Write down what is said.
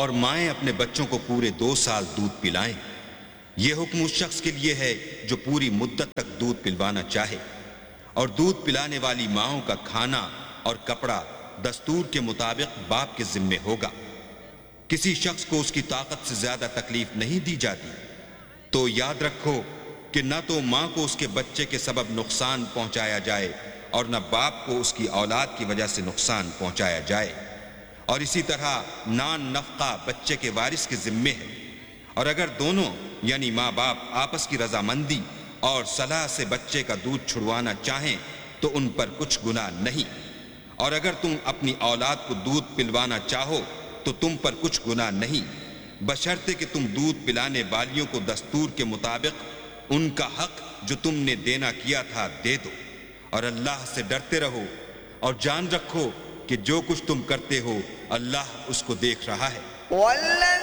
اور مائیں اپنے بچوں کو پورے 2 سال دودھ پلائیں۔ یہ حکم اس شخص کے لیے ہے جو پوری مدت تک دودھ پلوانا چاہے، اور دودھ پلانے والی ماؤں کا کھانا اور کپڑا دستور کے مطابق باپ کے ذمے ہوگا۔ کسی شخص کو اس کی طاقت سے زیادہ تکلیف نہیں دی جاتی، تو یاد رکھو کہ نہ تو ماں کو اس کے بچے کے سبب نقصان پہنچایا جائے اور نہ باپ کو اس کی اولاد کی وجہ سے نقصان پہنچایا جائے، اور اسی طرح نان نفقہ بچے کے وارث کے ذمے ہے، اور اگر دونوں یعنی ماں باپ آپس کی رضامندی اور صلاح سے بچے کا دودھ چھڑوانا چاہیں تو ان پر کچھ گناہ نہیں، اور اگر تم اپنی اولاد کو دودھ پلوانا چاہو تو تم پر کچھ گناہ نہیں، بشرطے کہ تم دودھ پلانے والیوں کو دستور کے مطابق ان کا حق جو تم نے دینا کیا تھا دے دو، اور اللہ سے ڈرتے رہو اور جان رکھو کہ جو کچھ تم کرتے ہو اللہ اس کو دیکھ رہا ہے۔